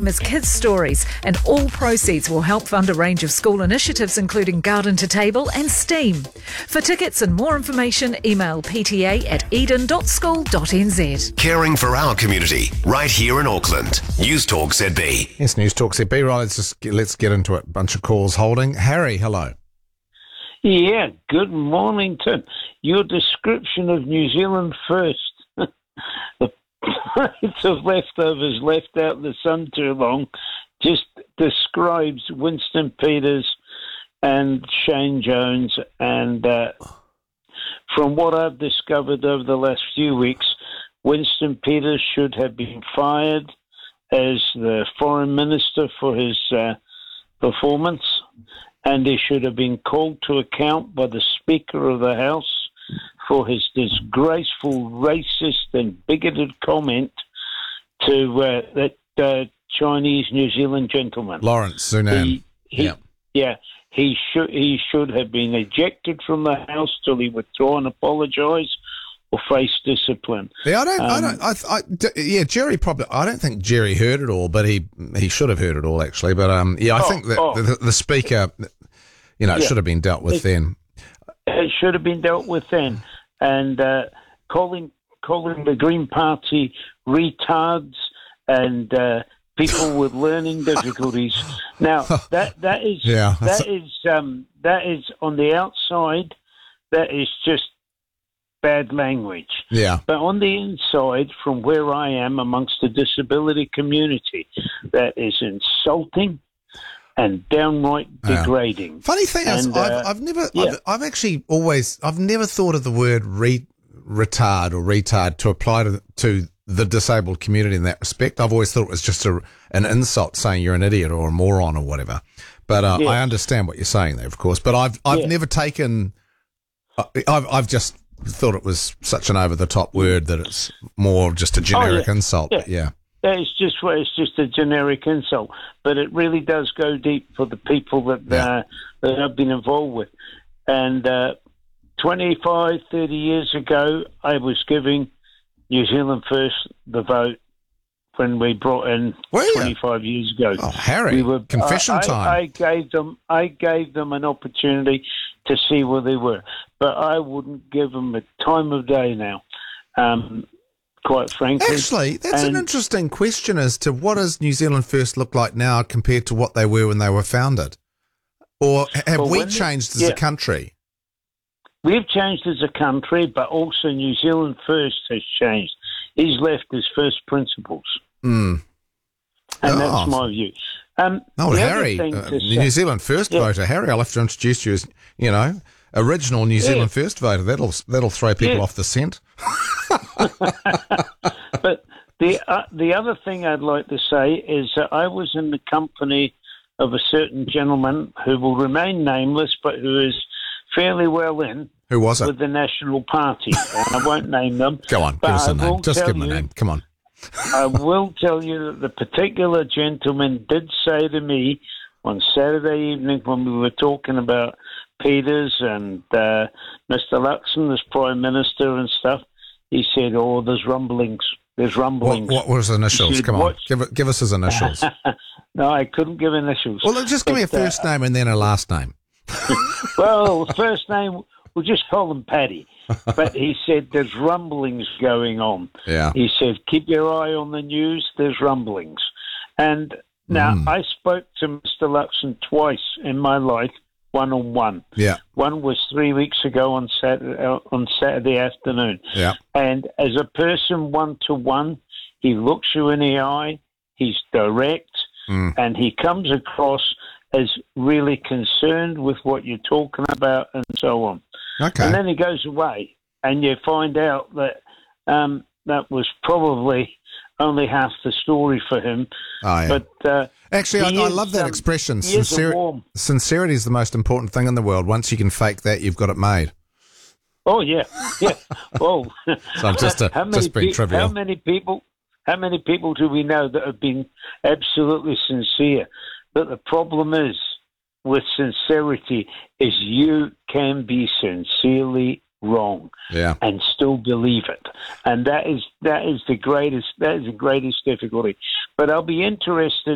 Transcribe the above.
Christmas kids stories, and all proceeds will help fund a range of school initiatives including Garden to Table and STEAM. For tickets and more information, email pta@eden.school.nz. Caring for our community, right here in Auckland. News Talk ZB. Yes, News Talk ZB. Right, let's get into it. Bunch of calls holding. Harry, hello. Yeah, good morning, Tim. Your description of New Zealand first. The plates of leftovers left out in the sun too long just describes Winston Peters and Shane Jones. And from what I've discovered over the last few weeks, Winston Peters should have been fired as the foreign minister for his performance, and he should have been called to account by the Speaker of the House for his disgraceful, racist and bigoted comment to that Chinese New Zealand gentleman. Lawrence Sunan. He should have been ejected from the House till he withdraw and apologise or face discipline. Yeah, Jerry probably. I don't think Jerry heard it all, but he should have heard it all actually. But I think that the Speaker, it should have been dealt with then. It should have been dealt with then, and calling the Green Party retards and people with learning difficulties. Now that is on the outside, that is just bad language. Yeah. But on the inside, from where I am amongst the disability community, that is insulting and downright degrading. Funny thing is, I've never thought of the word retard or retard to apply to the disabled community in that respect. I've always thought it was just an insult, saying you're an idiot or a moron or whatever. But I understand what you're saying there, of course. But I've never taken. I've just thought it was such an over-the-top word that it's more just a generic insult. Yeah. It's just a generic insult, but it really does go deep for the people that I've been involved with. And 25, 30 years ago, I was giving New Zealand First the vote when we brought in 25 years ago. Oh, Harry, confession time. I gave them an opportunity to see where they were, but I wouldn't give them a time of day now. Quite frankly. Actually, that's an interesting question as to what does New Zealand First look like now compared to what they were when they were founded? Or have we changed as a country? We've changed as a country, but also New Zealand First has changed. He's left his first principles. And that's my view. Harry, New Zealand First voter. Harry, I'll have to introduce you as, original New Zealand First voter. That'll throw people off the scent. But the other thing I'd like to say is that I was in the company of a certain gentleman who will remain nameless, but who is fairly well in. Who was it? With the National Party. And I won't name them. Go on, give us a name. Just give them a name. Come on. I will tell you that the particular gentleman did say to me on Saturday evening when we were talking about Peters and Mr. Luxon as Prime Minister and stuff, he said, there's rumblings. There's rumblings. What was his initials? Come on, give us his initials. No, I couldn't give initials. Well, just give me a first name and then a last name. Well, first name, we'll just call him Paddy. But he said there's rumblings going on. Yeah. He said, keep your eye on the news, there's rumblings. And now I spoke to Mr. Luxon twice in my life, one-on-one. Yeah. One was 3 weeks ago on Saturday afternoon. Yeah. And as a person one-to-one, he looks you in the eye, he's direct, and he comes across as really concerned with what you're talking about and so on. Okay. And then he goes away, and you find out that that was probably only half the story for him. Oh, yeah. But actually, I love that expression. Sincerity is the most important thing in the world. Once you can fake that, you've got it made. Oh yeah. Oh, so just being trivial. How many people do we know that have been absolutely sincere? But the problem is with sincerity is you can be sincerely wrong and still believe it, and that is the greatest difficulty. But I'll be interested